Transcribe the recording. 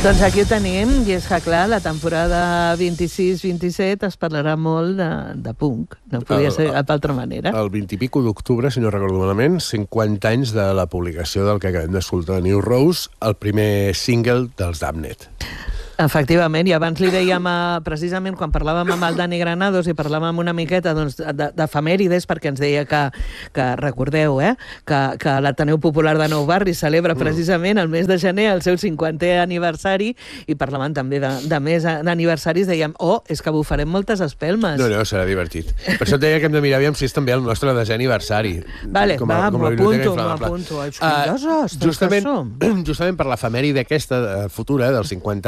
Doncs aquí ho tenim, i és que, clar, la temporada 26-27 es parlarà molt de punk. No podia ser d'altra manera. El 20 i pico d'octubre, si no recordo malament, 50 anys de la publicació del que acabem d'escoltar, New Rose, el primer single dels Damned. Efectivament, i abans li dèiem, precisament quan parlàvem amb el Dani Granados i parlàvem una miqueta d'efemèrides, perquè ens deia que recordeu, que l'Ateneu Popular de Nou Barris celebra precisament el mes de gener el seu 50è aniversari, i parlàvem també de més d'aniversaris, dèiem, és que bufarem moltes espelmes. No, serà divertit. Per això et deia que hem de mirar aviam si és també el nostre desè aniversari. Vale, m'ho apunto. Justament per l'efemèride aquesta futura, dels 50